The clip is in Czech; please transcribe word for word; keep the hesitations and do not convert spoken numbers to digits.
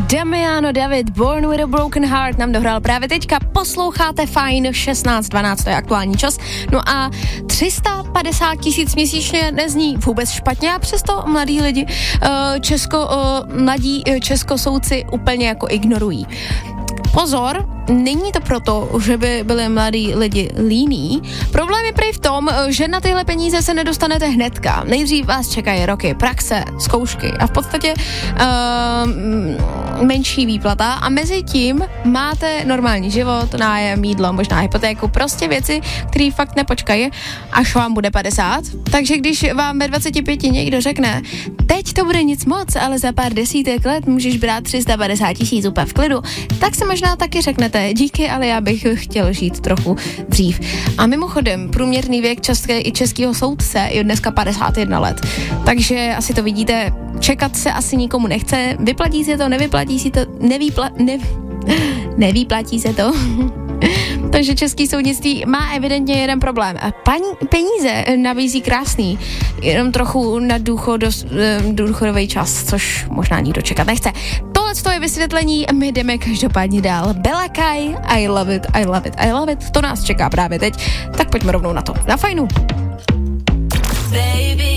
Damiano David, Born with a Broken Heart, nám dohrál právě teďka. Posloucháte Fajn, šestnáct dvanáct, to je aktuální čas. No a tři sta padesát tisíc měsíčně nezní vůbec špatně a přesto mladí lidi, česko, mladí českosouci úplně jako ignorují. Pozor, není to proto, že by byli mladí lidi líní. Problém je prý v tom, že na tyhle peníze se nedostanete hnedka. Nejdřív vás čekají roky praxe, zkoušky a v podstatě uh, menší výplata a mezi tím máte normální život, nájem, jídlo, možná hypotéku, prostě věci, které fakt nepočkají, až vám bude padesát. Takže když vám ve dvaceti pěti někdo řekne, teď to bude nic moc, ale za pár desítek let můžeš brát tři sta padesát tisíc úplně v klidu, tak se možná taky řeknete, díky, ale já bych chtěl žít trochu dřív. A mimochodem, průměrný věk české i českého soudce je dneska padesát jedna let. Takže asi to vidíte, čekat se asi nikomu nechce, vyplatí se to, nevyplatí si to, nevypla, ne, nevyplatí se to. Takže český soudnictví má evidentně jeden problém. Paní, peníze nabízí krásný, jenom trochu na důchod, důchodový čas, což možná nikdo čekat nechce. Tohle je vysvětlení, my jdeme každopádně dál. Bella Kai, I love it, I love it, I love it, to nás čeká právě teď, tak pojďme rovnou na to. Na Fajnu. Baby.